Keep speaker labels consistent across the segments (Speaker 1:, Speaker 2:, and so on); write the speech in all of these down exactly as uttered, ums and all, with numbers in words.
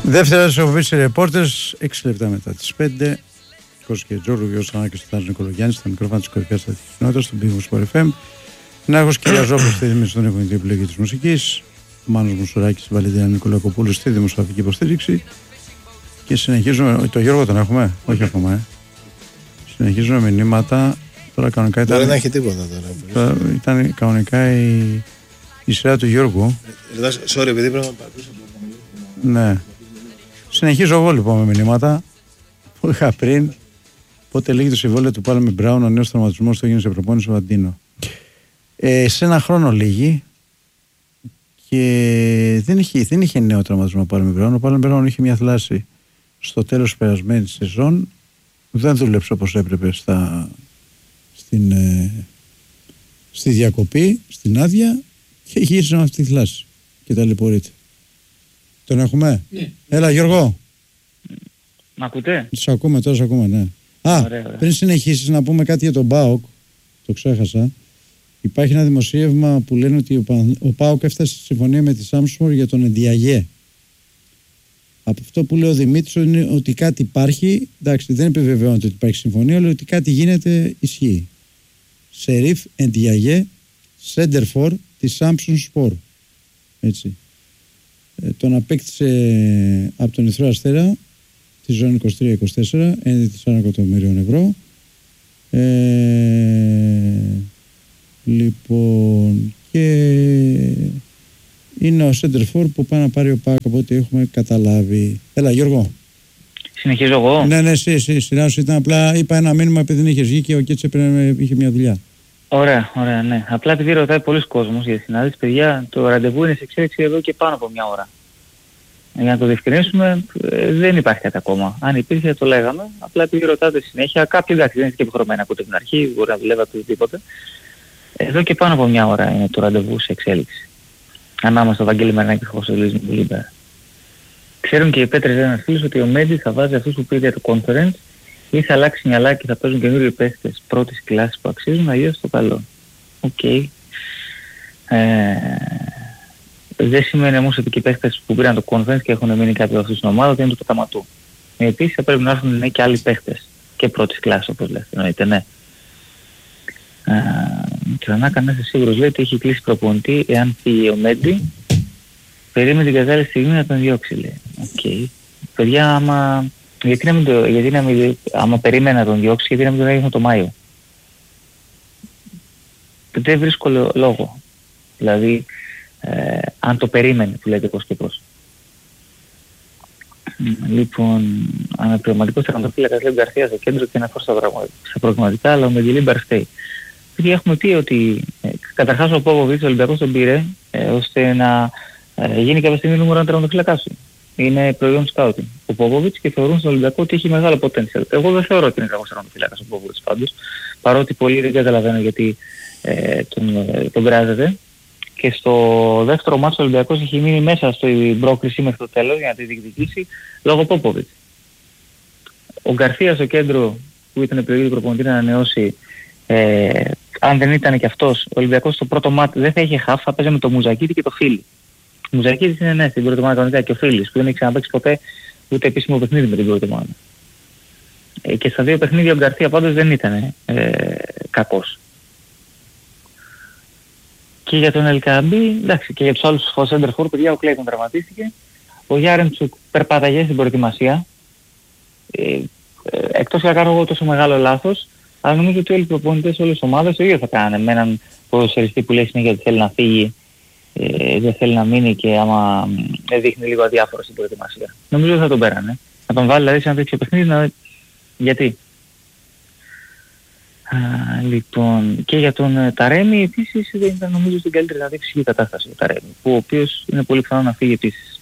Speaker 1: Δεύτερα σε οφείλει ρεπόρτες, έξι λεπτά μετά τις πέντε. Κώστας και Τζόρου, Γιώργος Ανάκης, Στάνος Νικολογιάννης, στα μικρόφωνα της κορυφαίας στατικής κοινότητας, στον Πύργο Sport εφ εμ. Ναύγος Κυριαζόπουλος στη δημιουργία στον επιμετή επιλογή της μουσικής. Μάνος Μουσουράκης, Βαλεντίνα Νικολακοπούλου στη δημοσιογραφική υποστήριξη. Και συνεχίζουμε. Το Γιώργο τον έχουμε, όχι ακόμα. Ε. Συνεχίζουμε μηνύματα. Τώρα κανονικά ήταν.
Speaker 2: Δεν έχει τίποτα τώρα.
Speaker 1: Ήταν κανονικά η, η σειρά του Γιώργου.
Speaker 2: Ε, sorry, επειδή πρέπει να πατήσω.
Speaker 1: Ναι. Συνεχίζω εγώ λοιπόν με μηνύματα που είχα πριν. Πότε λύγει το συμβόλαιο του Πάλμε Μπράουν, ο νέος τραυματισμός του έγινε σε προπόνηση ο Βαντίνο. Ε, σε ένα χρόνο λύγει και δεν είχε, δεν είχε νέο τραυματισμό ο Πάλμε Μπράουν. Ο Πάλμε Μπράουν είχε μια θλάση στο τέλος της περασμένης σεζόν. Δεν δούλεψε όπως έπρεπε στα, στην, ε, στη διακοπή, στην άδεια και γύρισε με αυτή τη θλάση και ταλαιπωρείται. Τον έχουμε?
Speaker 3: Ναι.
Speaker 1: Έλα Γιώργο.
Speaker 4: Μ' ακούτε?
Speaker 1: Σ' ακούμε, τώρα σ' ακούμε, ναι. Α, ωραία, ωραία. Πριν συνεχίσεις να πούμε κάτι για τον ΠΑΟΚ, το ξέχασα. Υπάρχει ένα δημοσίευμα που λένε ότι ο, Πα... ο ΠΑΟΚ έφτασε στη συμφωνία με τη Σάμσφορ για τον Εντιαγέ. Από αυτό που λέει ο Δημήτρης είναι ότι κάτι υπάρχει, εντάξει δεν επιβεβαιώνεται ότι υπάρχει συμφωνία, αλλά ότι κάτι γίνεται ισχύει. Σερίφ Εντιαγέ, Σέντερφορ τη Samsung Sport. Έτσι. Ε, τον απέκτησε από τον Ερυθρό Αστέρα τη ζώνη είκοσι τρία είκοσι τέσσερα, ένδυ τεσσάρων εκατομμυρίων ευρώ. Ε, λοιπόν, και είναι ο Σέντερφορ που πάει να πάρει ο ΠΑΟΚ από ό,τι έχουμε καταλάβει. Έλα Γιώργο.
Speaker 4: Συνεχίζω εγώ.
Speaker 1: Ναι, ναι, εσύ, εσύ, σειρά σου ήταν απλά, είπα ένα μήνυμα επειδή δεν είχες βγει και ο Κίτσε είχε μια δουλειά. Ωραία,
Speaker 4: ωραία, ναι. Απλά επειδή ρωτάει πολλοί κόσμος για τη συνάντηση, παιδιά, το ραντεβού είναι σε εξέλιξη εδώ και πάνω από μια ώρα. Για να το διευκρινίσουμε, δεν υπάρχει κάτι ακόμα. Αν υπήρχε, το λέγαμε. Απλά επειδή ρωτάτε συνέχεια, κάποιοι εντάξει δεν είναι και υποχρεωμένοι από την αρχή, μπορεί να δουλεύει οτιδήποτε. Εδώ και πάνω από μια ώρα είναι το ραντεβού σε εξέλιξη. Ανάμεσα στο Βαγγέλη Μαρινάκη και το Χωσελής Μιλίμπερ. Ξέρουν και οι Πέτρες ένας φίλος ότι ο Μέντι θα βάζει αυτούς που πήγε το conference ή θα αλλάξει μυαλά και θα παίζουν καινούριοι παίχτες πρώτης κλάσης που αξίζουν, αλλιώς το καλό. Οκ. Okay. Ε, δεν σημαίνει όμως ότι και οι παίχτες που πήραν το conference και έχουν μείνει κάποιοι από αυτούς στην ομάδα ότι είναι του Παταματού. Επίσης θα πρέπει να έρθουν ναι, και άλλοι παίχτες και πρώτης κλάσης όπως λέτε. Εννοείται, ναι. Και να κανένας είναι σίγουρος λέει ότι έχει κλείσει προπονητή εάν φύγει ο Μέντι. Περίμενε την κατάλληλη στιγμή να τον διώξει λέει. Οκ. Okay. Παιδιά άμα... Γιατί να μην το... Γιατί να μην... Άμα περίμενε να τον διώξει, γιατί να μην τον έγινε το Μάιο. Δεν βρίσκω λόγο. Δηλαδή, ε, αν το περίμενε που λέτε πώς και πώς. Λοιπόν, αναπληρωματικός τερματοφύλακας λέει Γκαρθία στο κέντρο και ένα φως στα προγραμματικά, αλλά ο Μεντιλίμπαρ φταίει. Γιατί έχουμε πει ότι ε, καταρχάς ο Πόποβιτς, ο Ολυμπιακός τον πήρε, ε, ώστε να ε, γίνει κάποια στιγμή νούμερο ένα τερματοφύλακας του. Είναι προϊόν σκάουτινγκ. Ο Πόποβιτς και θεωρούν στον Ολυμπιακό ότι έχει μεγάλο potential. Εγώ δεν θεωρώ ότι είναι κακός τερματοφύλακας ο Πόποβιτς πάντως, παρότι πολλοί δεν καταλαβαίνουν γιατί ε, τον, ε, τον κράζεται. Και στο δεύτερο μάτσο ο Ολυμπιακός έχει μείνει μέσα στην πρόκριση μέχρι το τέλος για να τη διεκδικήσει λόγω Πόποβιτς. Ο Γκαρθία στο κέντρο που ήταν επιλογή του προπονητή να ανανεώσει, ε, αν δεν ήταν και αυτός, ο Ολυμπιακός στο πρώτο μάτσο δεν θα είχε χαφ, θα παίζει με το Μουζακίτη και το Φίλι. Ο Μουζακίτης είναι ναι στην πρώτη ομάδα κανονικά και ο Φίλης που δεν έχει ξαναπαίξει ποτέ ούτε επίσημο παιχνίδι με την πρώτη ομάδα. Ε, και στα δύο παιχνίδια ο Γκαρθία πάντως δεν ήταν ε, κακός. Και για τον Ελκαμπή, εντάξει, και για τους άλλους ο Σέντερφορ, παιδιά, ο Κλέιτον τραυματίστηκε. Ο Γιάρεμτσουκ περπάταγε στην προετοιμασία. Ε, ε, εκτός να κάνω εγώ τόσο μεγάλο λάθος, αλλά νομίζω ότι όλοι οι προπονητές, όλες τις ομάδες το ίδιο θα κάνουν. Με έναν ποδοσφαιριστή που λέει συνέχεια ότι θέλει να φύγει, ε, δεν θέλει να μείνει και άμα ε, δείχνει λίγο αδιάφορο στην προετοιμασία. Νομίζω ότι θα τον πέρανε. Να τον βάλει δηλαδή σε ένα τέτοιο παιχνίδι, να... γιατί. Α, λοιπόν, και για τον uh, Ταρέμι επίσης δεν ήταν νομίζω στην καλύτερη δηλαδή φυσική κατάσταση ο Ταρέμι, που ο οποίος είναι πολύ πιθανό να φύγει επίσης.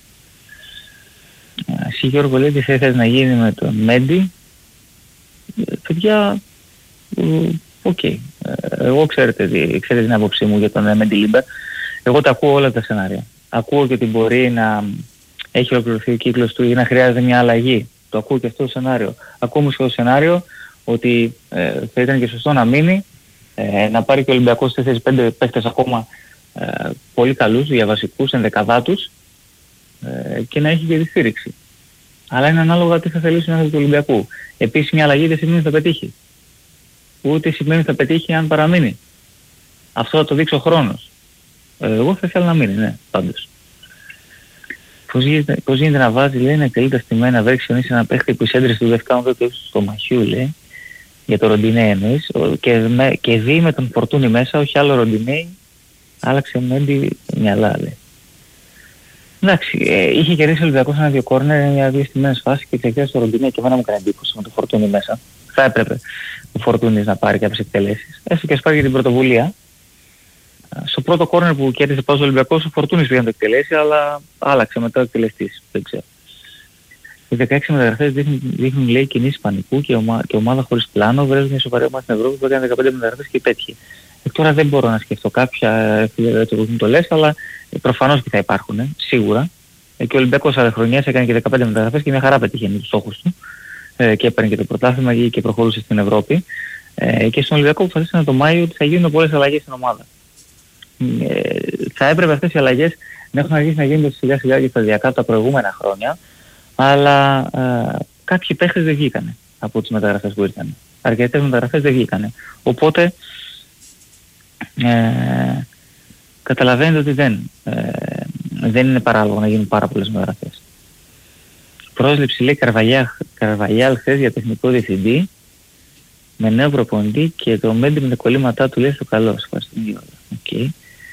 Speaker 4: Εσύ Γιώργο λέει τι θα ήθελες να γίνει με τον Μέντι. Ε, παιδιά, οκ. Okay. Ε, εγώ ξέρετε, ξέρετε την άποψή μου για τον Μέντι Λίμπερ. Εγώ τα ακούω όλα τα σενάρια. Ακούω και ότι μπορεί να έχει ολοκληρωθεί ο κύκλος του ή να χρειάζεται μια αλλαγή. Το ακούω και αυτό το σενάριο. Ακούω όμως και το σενάριο ότι ε, θα ήταν και σωστό να μείνει, ε, να πάρει και ο Ολυμπιακός τέσσερις πέντε παίχτες ακόμα ε, πολύ καλούς, διαβασικούς, ενδεκαδάτους ε, και να έχει και τη στήριξη. Αλλά είναι ανάλογα τι θα θελήσουν οι άνθρωποι του Ολυμπιακού. Επίσης μια αλλαγή δεν σημαίνει ότι θα πετύχει. Ούτε σημαίνει ότι θα πετύχει αν παραμείνει. Αυτό θα το δείξει ο χρόνος. Εγώ θα ήθελα να μείνει, ναι, πάντως. Πώς γίνεται, πώς γίνεται να βάζει, λέει, να καλεί τα στημένα, βρέξει ξενήσει ένα παίχτη που εισέντρεσε του δευκάνου το ύψος στο μαχιού, λέει, για το Ροντινέ εννοείς, και, με, και δει με τον Φορτούνι μέσα, όχι άλλο Ροντινέ, άλλαξε Μέντι μυαλά, λέει. Εντάξει, ε, είχε κερδίσει ο Ολυμπιακός ένα-δύο κόρνερ, μια-δύο στιμένες φάσεις και εξαιτίας του Ροντινέ και εμένα μου έκανε εντύπωση με τον Φορτούνι μέσα. Θα έπρεπε ο Φορτούνις να πάρει κάποιες εκτελέσεις. Έστω και ας πάρει για την πρωτοβουλία. Στο πρώτο κόρνερ που κέρδισε πάνω ο Ολυμπιακός, ο Φορτούνης πήγε να το εκτελέσει, αλλά άλλαξε μετά ο εκτελεστής. Δεν ξέρω. Οι δεκαέξι μεταγραφές δείχνουν, δείχνουν, λέει, κινήσεις πανικού και, ομα, και ομάδα χωρίς πλάνο. Βρέζουν μια σοβαρή ομάδα στην Ευρώπη που έκανε δεκαπέντε μεταγραφές και πέτυχε. Ε, τώρα δεν μπορώ να σκεφτώ κάποια, έτσι όπως μου το λες, αλλά προφανώς και θα υπάρχουν, ε, σίγουρα. Ε, και ο Ολυμπιακός άλλες χρονιές έκανε και δεκαπέντε μεταγραφές και μια χαρά πετύχαινε τους στόχους του. Ε, και έπαιρνε και το πρωτάθλημα και προχωρούσε στην Ευρώπη. Ε, και στον Ολυμπιακό αποφασίσανε το Μάιο ότι θα γίνουν πολλές αλλαγές στην ομάδα. Ε, θα έπρεπε αυτές οι αλλαγές να έχουν αρχίσει να γίνονται σιγά σιγά και σταδιακά τα προηγούμενα χρόνια, αλλά ε, κάποιοι παίχτες δεν βγήκανε από τις μεταγραφές που ήρθαν. Αρκετές μεταγραφές δεν βγήκανε. Οπότε ε, καταλαβαίνετε ότι δεν, ε, δεν είναι παράλογο να γίνουν πάρα πολλές μεταγραφές. Πρόσληψη, λέει, Καρβαγιάλ χθες για τεχνικό διευθυντή με νέο προπονητή και το Μέντι με τα κολλήματά του, λέει, στο καλό. Ευχαριστούμε για όλα. Okay.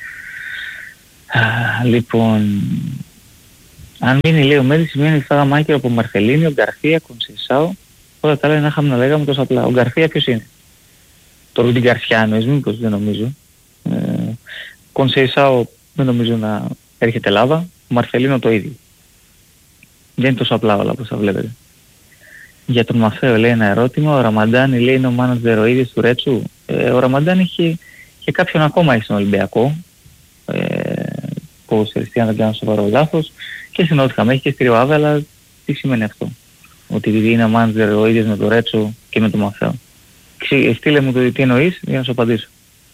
Speaker 4: Λοιπόν, αν μείνει, λέει, ο Μέντι σημαίνει ότι θα είχαμε άκυρο από Μαρθελίνη, ο Γκαρθία, Κονσεϊσάο. Όλα τα άλλα να είχαμε να λέγαμε τόσο απλά. Ο Γκαρθία ποιος είναι? Το Ρούντι Γκαρσιά εννοείς? Μήπως? Δεν νομίζω. Ε, Κονσεϊσάο δεν νομίζω να έρχεται Ελλάδα. Ο Μαρθελίνο το ίδιο. Δεν είναι τόσο απλά όλα όπως θα βλέπετε. Για τον Μαφέο, λέει, ένα ερώτημα. Ο Ραμαντάνη, λέει, είναι ο Μάνος Δεροίδης του Ρέτσου. Ε, ο Ραμαντάνη είχε και κάποιον ακόμα έχει στον Ολυμπιακό. Ε, που σε αριστεία δεν κάνω σοβαρό λάθος. Και στην Νότιχαμ έχει και στη Ριοάβε, αλλά τι σημαίνει αυτό? Ότι επειδή είναι ο Μάνος Δεροίδης με το Ρέτσου και με τον Μαφέο. Στείλε μου το τι εννοείς για να σου απαντήσω.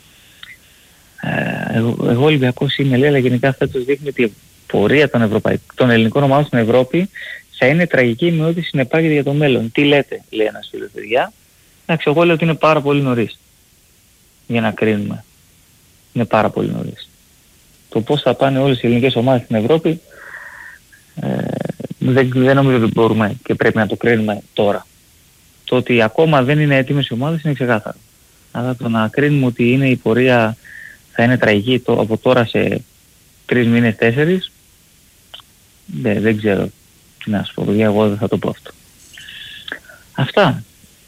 Speaker 4: Ε, εγώ, εγώ Ολυμπιακός είμαι, λέει, αλλά γενικά φέτος δείχνει ότι η πορεία των, Ευρωπαϊκ... των ελληνικών ομάδων στην Ευρώπη θα είναι τραγική με ό,τι συνεπάγεται για το μέλλον. Τι λέτε, λέει ένας φίλος, παιδιά? Εντάξει, εγώ λέω ότι είναι πάρα πολύ νωρίς για να κρίνουμε. Είναι πάρα πολύ νωρίς. Το πώς θα πάνε όλες οι ελληνικές ομάδες στην Ευρώπη ε, δεν, δεν νομίζω ότι μπορούμε και πρέπει να το κρίνουμε τώρα. Το ότι ακόμα δεν είναι έτοιμες οι ομάδες είναι ξεκάθαρο. Αλλά το να κρίνουμε ότι είναι η πορεία θα είναι τραγική το, από τώρα σε τρεις μήνες, τέσσερις, δεν, δεν ξέρω τι να σου πω, παιδιά, εγώ δεν θα το πω αυτό. Αυτά.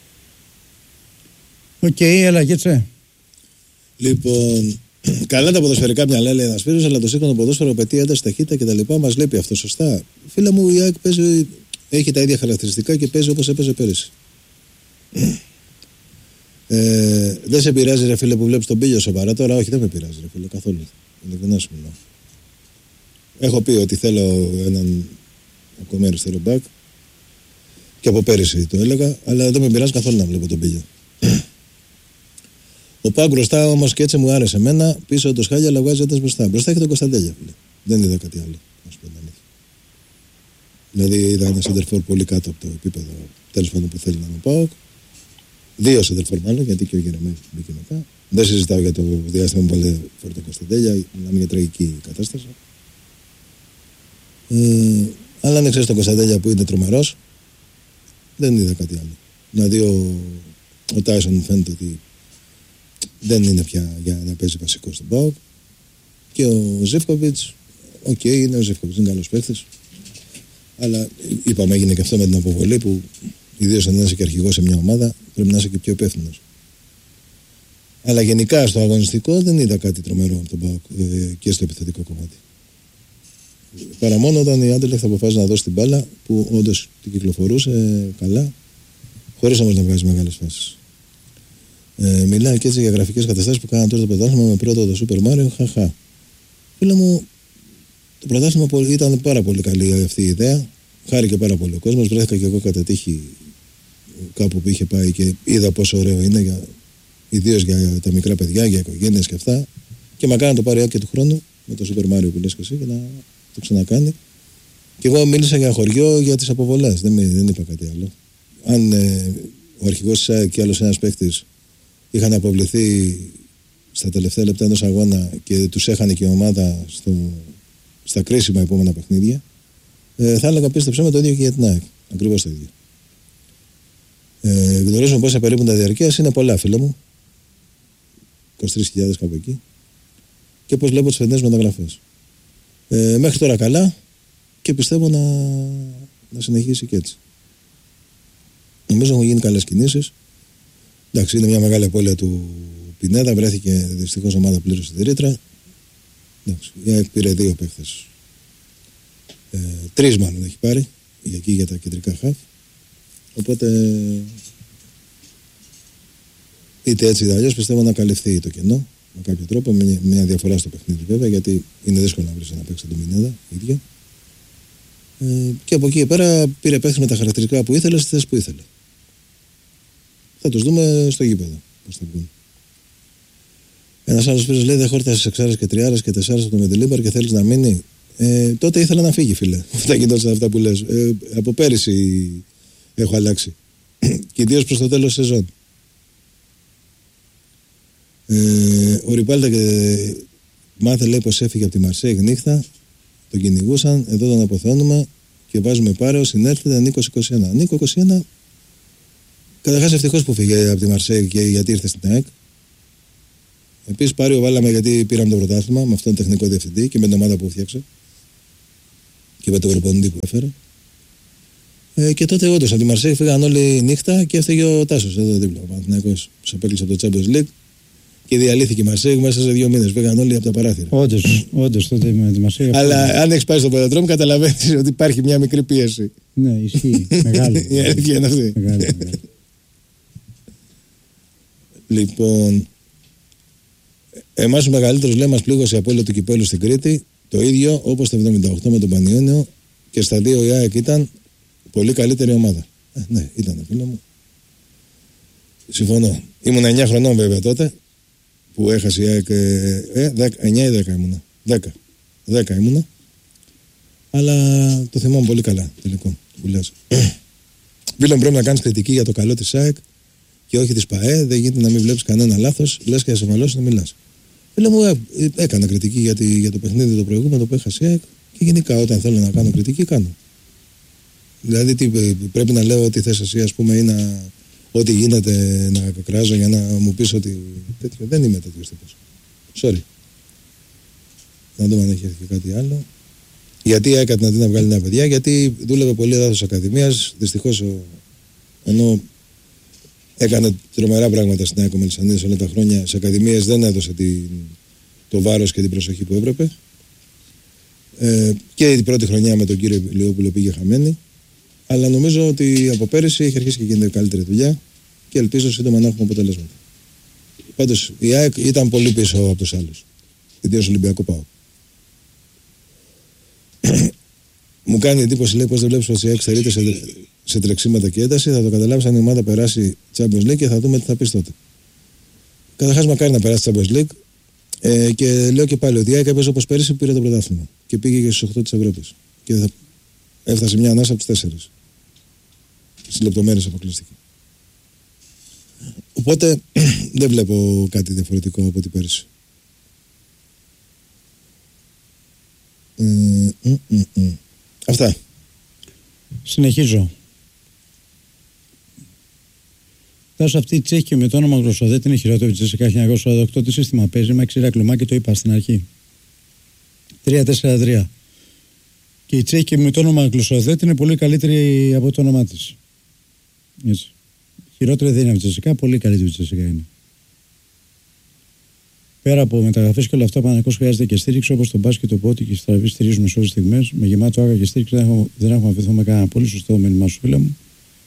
Speaker 1: Οκ, okay, έλα Κέτσε.
Speaker 2: Λοιπόν, καλά τα ποδοσφαιρικά μυαλά, λέει ένας Σπύρος, αλλά το σύγχρονο ποδόσφαιρο απαιτεί ένταση, ταχύτητα κτλ. Μας λείπει αυτό, σωστά. Φίλε μου, η ΑΕΚ παίζει, έχει τα ίδια χαρακτηριστικά και παίζει όπως έπαιζε πέρυσι. Ε, δεν σε πειράζει, ρε φίλε, που βλέπεις τον Πίλιο σοβαρά τώρα? Όχι, δεν με πειράζει, ρε φίλε, καθόλου. Ειλικρινά σου μιλάω. Έχω πει ότι θέλω έναν ακόμα αριστερό μπακ και από πέρυσι το έλεγα, αλλά δεν με πειράζει καθόλου να βλέπω τον Πίλιο. Ο Πάγκ μπροστά όμως και έτσι μου άρεσε εμένα, πίσω το Σχάλια, αλλά βγάζει ένταση μπροστά. Μπροστά έχει τον Κωνσταντέλια, φίλε. Δεν είδα κάτι άλλο. Δηλαδή είδα ένα σεντερφόρ πολύ κάτω από το επίπεδο, τέλος πάντων, που θέλει να είναι ο Πάοκ. Δύο σεντερφόρ μάλλον, γιατί και ο Γερεμέγης μπήκε μετά. Δεν συζητάω για το διάστημα που βάλε φορτό Κωνσταντέλια, μιλάμε για τραγική κατάσταση. Ε, αλλά αν ξέρεις τον Κωνσταντέλια που είναι τρομερός, δεν είδα κάτι άλλο. Δηλαδή ο, ο Τάισον μου φαίνεται ότι δεν είναι πια για να παίζει βασικό στον ΠΑΟΚ. Και ο Ζίβκοβιτς, οκ, okay, είναι ο Ζίβκοβιτς, είναι καλός παίχτης. Αλλά είπαμε, έγινε και αυτό με την αποβολή που ιδίως αν είσαι και αρχηγός σε μια ομάδα πρέπει να είσαι και πιο υπεύθυνος. Αλλά γενικά στο αγωνιστικό δεν είδα κάτι τρομερό από τον ΠΑΟΚ ε, και στο επιθετικό κομμάτι. Παρά μόνο όταν η Άντερλεχτ αποφάσισε να δώσει την μπάλα που όντως την κυκλοφορούσε καλά, χωρίς όμως να βγάζει μεγάλες φάσεις. Ε, μιλάει και έτσι για γραφικές καταστάσεις που κάναν τώρα το πρωτάθλημα με πρώτο το Super Mario. Χαχά. Φίλε μου, το πρωτάθλημα ήταν πάρα πολύ καλή αυτή η ιδέα. Χάρηκε πάρα πολύ ο κόσμος. Βρέθηκα και εγώ κατά τύχη κάπου που είχε πάει και είδα πόσο ωραίο είναι, για, ιδίως για τα μικρά παιδιά, για οικογένειες και αυτά. Και μακάρι να το πάρει και του χρόνου με το Super Mario που λες και εσύ και να το ξανακάνει. Και εγώ μίλησα για χωριό για τις αποβολές. Δεν, δεν είπα κάτι άλλο. Αν ε, ο αρχηγός της ΑΕΚ και άλλος ένας παίκτης είχαν αποβληθεί στα τελευταία λεπτά ενός αγώνα και τους έχανε και η ομάδα στο, στα κρίσιμα επόμενα παιχνίδια, ε, θα έλεγα πίστεψε με το ίδιο και για την ΑΕΚ. Ακριβώς το ίδιο. Ε, γνωρίζουμε πόσα περίπου τα διαρκείας, είναι πολλά, φίλε μου. είκοσι τρεις χιλιάδες κάπου εκεί. Και πώς βλέπω τις φετινές μεταγραφές. Ε, μέχρι τώρα καλά και πιστεύω να, να συνεχίσει και έτσι. Νομίζω έχουν γίνει καλές κινήσεις. Εντάξει, είναι μια μεγάλη απώλεια του Πινέδα. Βρέθηκε δυστυχώς ομάδα πλήρως στη ρήτρα. Εντάξει, η ΑΕΚ πήρε δύο παίχτες. Ε, τρεις μάλλον έχει πάρει. Για εκεί για τα κεντρικά χαφ. Οπότε είτε έτσι είτε αλλιώς πιστεύω να καλυφθεί το κενό με κάποιο τρόπο, με μια διαφορά στο παιχνίδι βέβαια, γιατί είναι δύσκολο να βρεις ένα παίξει τον Πινέδα ίδιο. Ε, και από εκεί πέρα πήρε παίχτες με τα χαρακτηριστικά που ήθελε στις θέσεις που ήθελε. Θα τους δούμε στο γήπεδο πώς θα βγουν. Ένας άλλος φίλος λέει: δεν χόρτασες εξάρες και τριάρες και τεσσάρες από το Μεντελίμπαρ και θέλεις να μείνει. Ε, τότε ήθελα να φύγει, φίλε. Αυτά γινόταν αυτά που λες. Ε, από πέρυσι έχω αλλάξει. Και ιδίως προς το τέλος της σεζόν. Ε, ο Ριπάλτα και μάθε λέει πως έφυγε από τη Μαρσέιγ νύχτα. Τον κυνηγούσαν. Εδώ τον αποθεώνουμε και βάζουμε πάρεο. Συνέρχεται Νίκο είκοσι ένα. Νίκο είκοσι ένα. Καταρχάς ευτυχώς που φύγε από τη Μαρσέιγ και γιατί ήρθε στην ΑΕΚ. Επίσης πάρει ο βάλαμε γιατί πήραμε το πρωτάθλημα με αυτόν τον τεχνικό διευθυντή και με την ομάδα που φτιάξε και με τον προπονητή που έφερε. Ε, και τότε όντως από τη Μαρσέιγ φύγαν όλοι νύχτα και έφταιγε ο Τάσος εδώ δίπλα. Ο Παναθηναϊκός τους απέκλεισε από το Champions League και διαλύθηκε η Μαρσέιγ μέσα σε δύο μήνες. Φύγαν όλοι από τα παράθυρα. Όντως, όντως τότε με τη Μαρσέιγ. Αλλά αν έχεις πάει στο ποδηλατρόμ καταλαβαίνεις ότι υπάρχει μια μικρή πίεση.
Speaker 1: Ναι, ισχύει. Μεγάλη.
Speaker 2: Η αλήθεια είναι αυτή.
Speaker 1: Μεγάλη, μεγάλη.
Speaker 2: Λοιπόν, εμάς ο μεγαλύτερος λέει μας πλήγωσε η απώλεια του κυπέλλου στην Κρήτη. Το ίδιο όπως το εβδομήντα οκτώ με τον Πανιόνιο και στα δύο η ΑΕΚ ήταν πολύ καλύτερη ομάδα. Ε, ναι, ήταν φίλε μου. Συμφωνώ. Ήμουν εννιά χρονών βέβαια τότε που έχασε η ΑΕΚ. Ε, εννιά ή δέκα ήμουνα. δέκα. δέκα ήμουνα. Αλλά το θυμάμαι πολύ καλά τελικό που λες. Φίλε μου, πρέπει να κάνεις κριτική για το καλό της ΑΕΚ και όχι της ΠΑΕ. Δεν γίνεται να μην βλέπεις κανένα λάθος. Λες και να σε μαλώσεις να μιλάς. Φίλε μου, ε, έκανα κριτική για, τη, για το παιχνίδι το προηγούμενο που έχασε η ΑΕΚ και γενικά όταν θέλω να κάνω κριτική κάνω. Δηλαδή τι, πρέπει να λέω ότι θες εσύ ας πούμε ή να, ό,τι γίνεται να κράζω για να μου πεις ότι τέτοιο. Δεν είμαι τέτοιος τύπος. Sorry. Να δούμε αν έχει έρθει κάτι άλλο. Γιατί έκανε να βγάλει νέα παιδιά, γιατί δούλευε πολύ εδάφος Ακαδημίας. Δυστυχώς ενώ έκανε τρομερά πράγματα στην ΑΕΚ Μελισσανίδης όλα τα χρόνια, σε ακαδημίες δεν έδωσε την, το βάρος και την προσοχή που έπρεπε. Ε, και την πρώτη χρονιά με τον κύριο Λιόπουλο πήγε χαμένη. Αλλά νομίζω ότι από πέρυσι έχει αρχίσει και γίνεται καλύτερη δουλειά και ελπίζω σύντομα να έχουμε αποτελέσματα. Πάντως η ΑΕΚ ήταν πολύ πίσω από τους άλλους. Ιδίως Ολυμπιακό ΠΑΟΚ. Μου κάνει εντύπωση λέει πως δεν βλέπεις πως η ΑΕΚ στερείται σε, σε τρεξίματα και ένταση. Θα το καταλάβεις αν η ομάδα περάσει Champions League και θα δούμε τι θα πεις τότε. Καταρχάς μακάρι να περάσει Champions League. Ε, και λέω και πάλι ότι η ΑΕΚ έπαιζε όπως πέρυσι πήρε το πρωτάθλημα και πήγε και στους οκτώ της Ευρώπης. Και θα έφτασε μια ανάσα από τις τέσσερις. Στις λεπτομέρειες αποκλειστική. Οπότε δεν βλέπω κάτι διαφορετικό από την πέρυσι. Ε, ε, ε, ε. Αυτά.
Speaker 1: Συνεχίζω. Τάσο αυτή η Τσέχη με το όνομα Γλωσσοδέτη είναι χειρότερη της χίλια εννιακόσια ογδόντα οκτώ. Τι σύστημα παίζει, με ξηρά κλωμά και το είπα στην αρχή. τρία τέσσερα τρία. Και η Τσέχη με το όνομα Γλωσσοδέτη είναι πολύ καλύτερη από το όνομά της. Έτσι. Χειρότερη δεν είναι από τη Τσεσικά, πολύ καλύτερη τη Τσεσικά είναι. Πέρα από μεταγραφές και όλα αυτά, ο Παναθηναϊκός χρειάζεται και στήριξη όπως τον μπάσκετ, το πότι και οι στραβοί στηρίζουμε σε όλες τις στιγμές. Με γεμάτο άγα και στήριξη δεν έχουμε, δεν έχουμε αφαιθεί με κανένα πολύ σωστό μήνυμα σου, φίλε μου.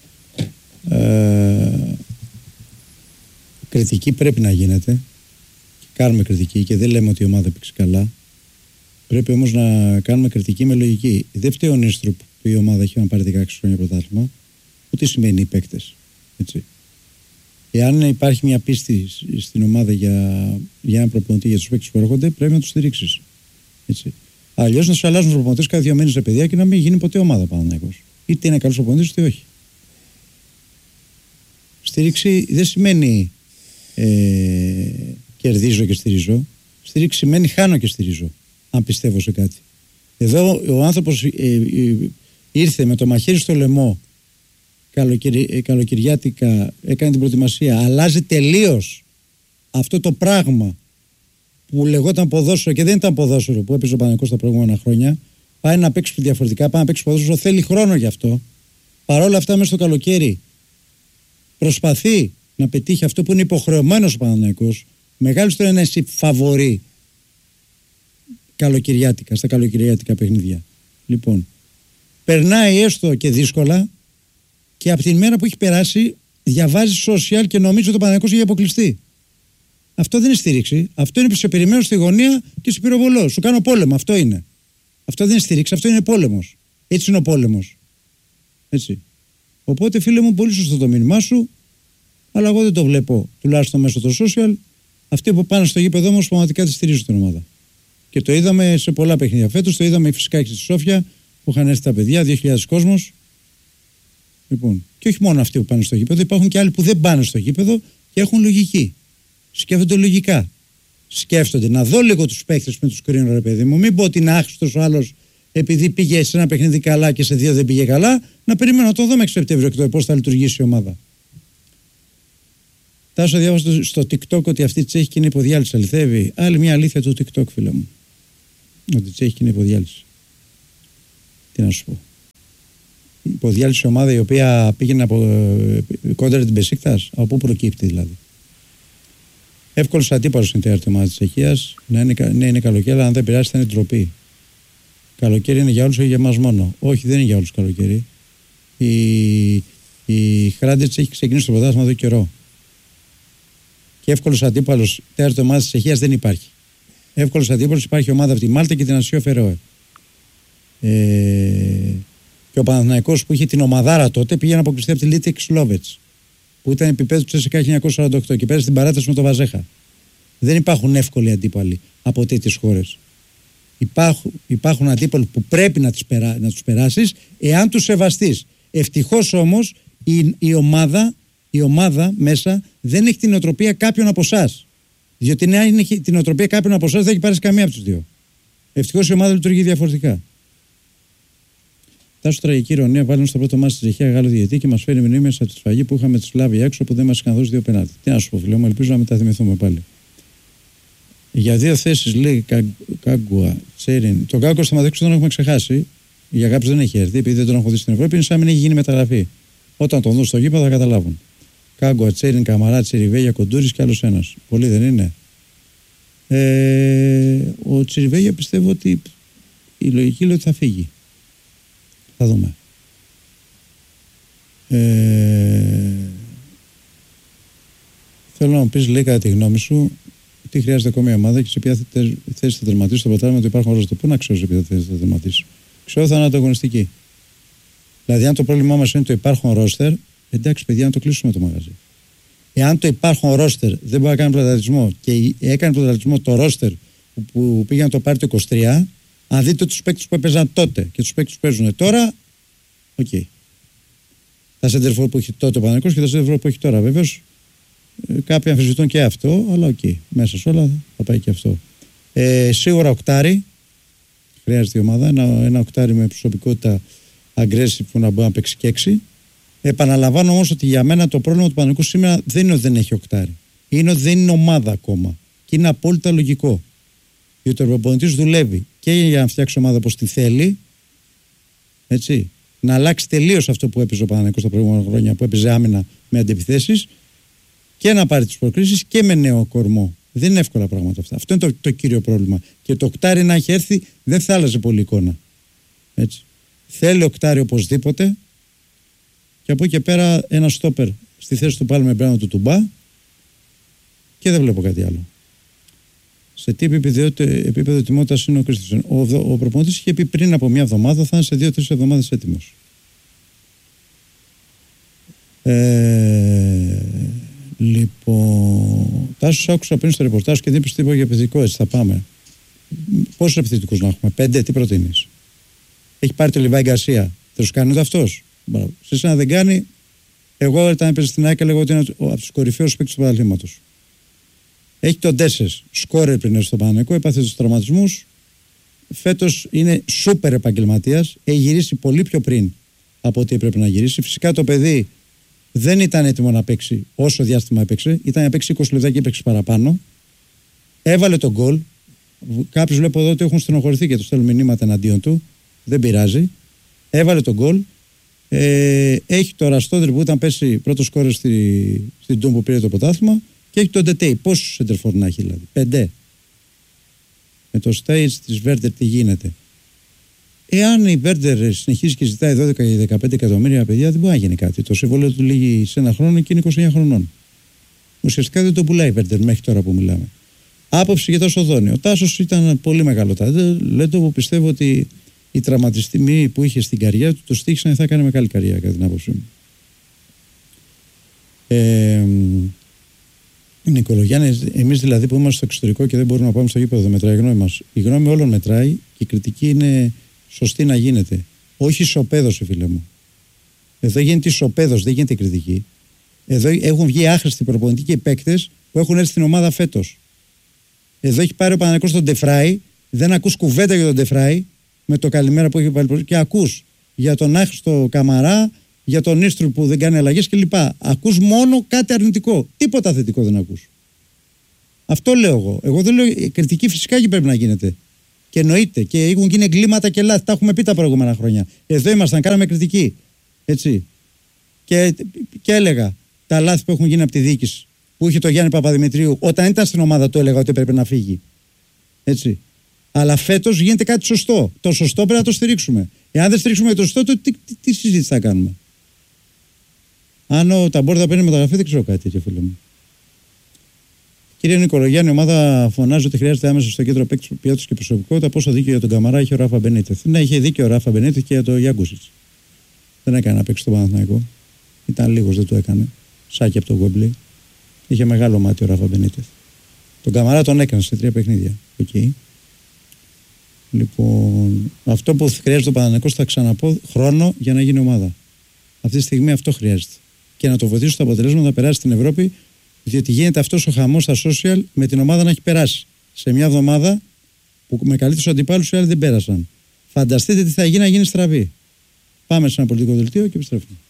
Speaker 1: Ε, κριτική πρέπει να γίνεται. Κάνουμε κριτική και δεν λέμε ότι η ομάδα παίξει καλά. Πρέπει όμως να κάνουμε κριτική με λογική. Δεν φταίει ο Νίστρου που η ομάδα έχει να πάρει δεκαέξι χρόνια πρωτάθλημα. Ούτε σημαίνει οι παίκτες. Έτσι. Εάν υπάρχει μια πίστη στην ομάδα για, για ένα προπονητή για τους παίκτες που έρχονται, πρέπει να τους στηρίξεις. Έτσι. Αλλιώς να σου αλλάζουν τους προπονητές κάθε δύο μήνες σε παιδιά και να μην γίνει ποτέ ομάδα Παναθηναϊκός. Είτε είναι καλός προπονητής είτε όχι. Στήριξη δεν σημαίνει ε, κερδίζω και στηρίζω. Στήριξη σημαίνει χάνω και στηρίζω, αν πιστεύω σε κάτι. Εδώ ο άνθρωπος ε, ε, ήρθε με το μαχαίρι στο λαιμό, καλοκαιρι, ε, καλοκαιριάτικα, έκανε την προετοιμασία, αλλάζει τελείως αυτό το πράγμα που λεγόταν ποδόσφαιρο και δεν ήταν ποδόσφαιρο που έπαιζε ο Παναθηναϊκός τα προηγούμενα χρόνια. Πάει να παίξει διαφορετικά, πάει να παίξει ποδόσφαιρο, θέλει χρόνο γι' αυτό. Παρόλα αυτά, μέσα στο καλοκαίρι προσπαθεί να πετύχει αυτό που είναι υποχρεωμένος ο Παναθηναϊκός. Μεγάλο στο είναι εσύ φαβορί καλοκαιριάτικα, στα καλοκαιριάτικα παιχνίδια. Λοιπόν, περνάει έστω και δύσκολα και από την μέρα που έχει περάσει διαβάζει social και νομίζει ότι ο Παναθηναϊκός έχει αποκλειστεί. Αυτό δεν είναι στήριξη. Αυτό είναι που σε περιμένω στη γωνία και σε πυροβολώ. Σου κάνω πόλεμο. Αυτό είναι. Αυτό δεν είναι στήριξη. Αυτό είναι πόλεμος. Έτσι είναι ο πόλεμος. Έτσι. Οπότε, φίλε μου, πολύ σωστό το μήνυμά σου, αλλά εγώ δεν το βλέπω τουλάχιστον μέσω των social. Αυτοί που πάνε στο γήπεδο όμως πραγματικά τη στηρίζουν την ομάδα. Και το είδαμε σε πολλά παιχνίδια φέτος. Το είδαμε φυσικά και στη Σόφια που είχαν έρθει τα παιδιά, δύο χιλιάδες κόσμος. Λοιπόν, και όχι μόνο αυτοί που πάνε στο γήπεδο, υπάρχουν και άλλοι που δεν πάνε στο γήπεδο και έχουν λογική. Σκέφτονται λογικά. Σκέφτονται να δω λίγο τους παίκτες με τους κρίνω, ρε παιδί μου. Μην πω ότι είναι άχρηστος ο άλλος επειδή πήγε σε ένα παιχνίδι καλά και σε δύο δεν πήγε καλά. Να περιμένω να το δω μέχρι Σεπτέμβριο και το πώς θα λειτουργήσει η ομάδα. Τάσο, διάβασα στο TikTok ότι αυτή η Τσέχη είναι υποδιάλυση. Αληθεύει. Άλλη μια αλήθεια του TikTok, φίλε μου. Ότι η Τσέχη είναι υποδιάλυση. Τι να σου πω. Υποδιάλυση ομάδα η οποία πήγαινε από κόντρα την Μπεσίκτας. Από πού προκύπτει δηλαδή. Εύκολος αντίπαλος είναι η τέταρτη ομάδα της Τσεχίας. Ναι, είναι, ναι, είναι καλοκαίρι, αλλά αν δεν πειράζει θα είναι ντροπή. Καλοκαίρι είναι για όλους, όχι για εμάς μόνο. Όχι, δεν είναι για όλους καλοκαίρι. Η, η Χράντετς έχει ξεκινήσει το πρωτάθλημα εδώ καιρό. Και εύκολος αντίπαλος τέταρτη ομάδα της Τσεχίας δεν υπάρχει. Εύκολος αντίπαλος υπάρχει ομάδα από τη Μάλτα και την Ανσίο Φερόε. Ε, και ο Παναθηναϊκός που είχε την ομαδάρα τότε πήγε να αποκλειστεί από τη Λίτεκ Σλόβετς, που ήταν επίπεδο του Τσέσσεκα χίλια εννιακόσια σαράντα οκτώ και πέρασε την παράταση με τον Βαζέχα. Δεν υπάρχουν εύκολοι αντίπαλοι από τέτοιες χώρες. Υπάρχουν, υπάρχουν αντίπαλοι που πρέπει να, τις περά, να τους περάσεις εάν τους σεβαστείς. Ευτυχώς όμως η, η, ομάδα, η ομάδα μέσα δεν έχει την νοοτροπία κάποιον από εσάς. Διότι αν έχει την νοοτροπία κάποιον από εσάς δεν έχει πάρει καμία από τους δύο. Ευτυχώς η ομάδα λειτουργεί διαφορετικά. Τάσο, τραγική ηρωνία, βάλουν στο πρώτο μάτι στη Τσεχία Γάλλο διαιτητή και μας φέρει μνήμες από τη σφαγή που είχαμε τη Σλάβη έξω που δεν μας είχαν δώσει δύο πενάλτι. Τι να σου πω, φίλε μου, ελπίζω να μεταθυμηθούμε πάλι. Για δύο θέσεις λέει Κάγκουα, Τσέριν. Τον Κάγκουα στο Μαδέξο τον έχουμε ξεχάσει. Για κάποιους δεν έχει έρθει, επειδή δεν τον έχω δει στην Ευρώπη. Είναι σαν να μην έχει γίνει μεταγραφή. Όταν τον δουν στο γήπεδο θα καταλάβουν. Κάγκουα, Τσέριν, Καμαρά, Τσιριβέγια, Κοντούρης και άλλος ένας. Πολύ δεν είναι. Ε, ο Τσιριβέγια πιστεύω ότι η λογική λέει ότι θα φύγει. Θα δούμε. Ε, θέλω να μου πεις, λέει, κατά τη γνώμη σου, τι χρειάζεται ακόμη η ομάδα και σε ποια θέση θα τερματίσει το πρωτάθλημα του υπάρχουν ρόστερ. Πού να ξέρω σε ποια θέση θα τερματίσει. Ξέρω θα είναι ανταγωνιστική. Δηλαδή, αν το πρόβλημά μας είναι το υπάρχον ρόστερ, εντάξει, παιδιά, να το κλείσουμε το μαγαζί. Εάν το υπάρχον ρόστερ δεν μπορεί να κάνει πρωταθλητισμό και έκανε πρωταθλητισμό το ρόστερ που, που πήγε να το πάρει το είκοσι τρία, αν δείτε τους παίκτες που έπαιζαν τότε και τους παίκτες που παίζουν τώρα, οκ. Okay. Τα σέντερφορ που έχει τότε ο Παναθηναϊκός και τα σέντερφορ που έχει τώρα. Βέβαιως κάποιοι αμφισβητούν και αυτό, αλλά οκ. Okay. Μέσα σε όλα θα πάει και αυτό. Ε, σίγουρα οκτάρι. Χρειάζεται η ομάδα. Ένα, ένα οκτάρι με προσωπικότητα aggressive που να μπορεί να παίξει και έξι. Επαναλαμβάνω όμως ότι για μένα το πρόβλημα του Παναθηναϊκού σήμερα δεν είναι ότι δεν έχει οκτάρι. Είναι ότι δεν είναι ομάδα ακόμα. Και είναι απόλυτα λογικό. Διότι ο προπονητής δουλεύει και για να φτιάξει ομάδα όπως τη θέλει, έτσι, να αλλάξει τελείως αυτό που έπαιζε ο Παναθηναϊκός τα προηγούμενα χρόνια, που έπαιζε άμυνα με αντεπιθέσεις, και να πάρει τις προκρίσεις και με νέο κορμό. Δεν είναι εύκολα πράγματα αυτά. Αυτό είναι το, το κύριο πρόβλημα. Και το οκτάρι να έχει έρθει δεν θα άλλαζε πολύ εικόνα. Έτσι. Θέλει οκτάρι οπωσδήποτε, και από εκεί και πέρα ένα στόπερ στη θέση του Πάλμε Μπράνο του Τουμπά, και δεν βλέπω κάτι άλλο. Σε τι επίπεδο ετοιμότητας είναι ο Κρίστινσεν. Ο, ο προπονητής είχε πει πριν από μια εβδομάδα θα είναι σε δύο-τρεις εβδομάδες έτοιμος. Ε, λοιπόν, Τάσος, άκουσα πριν στο ρεπορτάζ και δεν πιστεύω για παιδικό, έτσι θα πάμε. Πόσους επιθετικούς να έχουμε, πέντε, τι προτείνεις? Έχει πάρει το Λιβάη Γκαρσία, δεν σου κάνει ούτε αυτός? Σε εσένα δεν κάνει. Εγώ όταν έπαιζε στην ΑΕΚ λέγω ότι είναι από τους κορυφαίους παίκτες του πρωταθλήματος. Έχει τον Ντέσες, σκόρερ πριν έρθει στο Παναθηναϊκό, έπαθε τους τραυματισμούς. Φέτος είναι σούπερ επαγγελματίας, έχει γυρίσει πολύ πιο πριν από ό,τι έπρεπε να γυρίσει. Φυσικά το παιδί δεν ήταν έτοιμο να παίξει όσο διάστημα έπαιξε, ήταν να παίξει είκοσι λεπτά και έπαιξε παραπάνω. Έβαλε τον γκολ. Κάποιοι βλέπω εδώ ότι έχουν στενοχωρηθεί και του στέλνουν μηνύματα εναντίον του. Δεν πειράζει. Έβαλε τον γκολ. Ε, έχει το Ραστόδρυ που ήταν πέσει πρώτο σκόρερ στη, στην Τούμ που πήρε το πρωτάθλημα. Και έχει τον Ντετέι. Πόσους σεντερφόρ να έχει δηλαδή? Πέντε. Με το stage της Βέρντερ τι γίνεται? Εάν η Βέρντερ συνεχίζει και ζητάει δώδεκα ή δεκαπέντε εκατομμύρια παιδιά, δεν μπορεί να γίνει κάτι. Το συμβόλαιο του λύγει σε ένα χρόνο και είναι είκοσι εννέα χρονών. Ουσιαστικά δεν το πουλάει η Βέρντερ μέχρι τώρα που μιλάμε. Άποψη για το Σοδόνι. Ο Τάσος ήταν πολύ μεγάλο ταλέντο που πιστεύω ότι οι τραυματισμοί που είχε στην καριέρα του το στήχησαν και θα έκανε μεγάλη καριέρα κατά την άποψή μου. Ε, Νικολογιάννη, εμείς δηλαδή που είμαστε στο εξωτερικό και δεν μπορούμε να πάμε στο γήπεδο, δεν μετράει η γνώμη μας. Η γνώμη όλων μετράει και η κριτική είναι σωστή να γίνεται. Όχι ισοπαίδωση, φίλε μου. Εδώ γίνεται ισοπαίδωση, δεν γίνεται κριτική. Εδώ έχουν βγει άχρηστοι προπονητικοί και οι παίκτες που έχουν έρθει στην ομάδα φέτος. Εδώ έχει πάρει ο Παναθηναϊκός τον Ντεφράι, δεν ακούς κουβέντα για τον Ντεφράι με το καλημέρα που έχει βάλει και ακούς για τον άχρηστο Καμαρά, για τον Ίστρου που δεν κάνει αλλαγές κλπ. Ακούς μόνο κάτι αρνητικό. Τίποτα θετικό δεν ακούς. Αυτό λέω εγώ. Εγώ δεν λέω. Η κριτική φυσικά και πρέπει να γίνεται. Και εννοείται. Και έχουν γίνει εγκλήματα και λάθη. Τα έχουμε πει τα προηγούμενα χρόνια. Εδώ ήμασταν, κάναμε κριτική. Έτσι. Και, και έλεγα τα λάθη που έχουν γίνει από τη διοίκηση. Που είχε το Γιάννη Παπαδημητρίου. Όταν ήταν στην ομάδα του, έλεγα ότι έπρεπε να φύγει. Έτσι. Αλλά φέτος γίνεται κάτι σωστό. Το σωστό πρέπει να το στηρίξουμε. Εάν δεν στηρίξουμε το σωστό, το, τι, τι, τι συζήτηση θα κάνουμε? Αν ο Ταμπόρ θα παίρνει μεταγραφή, δεν ξέρω κάτι τέτοιο, φίλε μου. Κύριε Νικολογιάννη, η ομάδα φωνάζει ότι χρειάζεται άμεσα στο κέντρο παίκτη ποιότητα και προσωπικότητα. Πόσο δίκιο για τον Καμαρά είχε ο Ράφα Μπενίτεθ? Ναι, είχε δίκιο ο Ράφα Μπενίτεθ και για τον Γιάνκουσιτς. Δεν έκανε να παίξει τον Παναθηναϊκό. Ήταν λίγος, δεν το έκανε. Σάκι από τον Γουέμπλεϊ. Είχε μεγάλο μάτι ο Ράφα Μπενίτεθ. Τον Καμαρά τον έκανε σε τρία παιχνίδια. Okay. Λοιπόν, αυτό που χρειάζεται ο Παναθηναϊκός, θα ξαναπώ, χρόνο για να γίνει ομάδα. Αυτή τη στιγμή αυτό χρειάζεται. Και να το βοηθήσει στο αποτελέσμα να περάσει στην Ευρώπη, διότι γίνεται αυτός ο χαμός στα social με την ομάδα να έχει περάσει. Σε μια εβδομάδα που με καλύτερους αντιπάλους οι άλλοι δεν πέρασαν. Φανταστείτε τι θα γίνει να γίνει στραβή. Πάμε σε ένα πολιτικό δελτίο και επιστρέφουμε.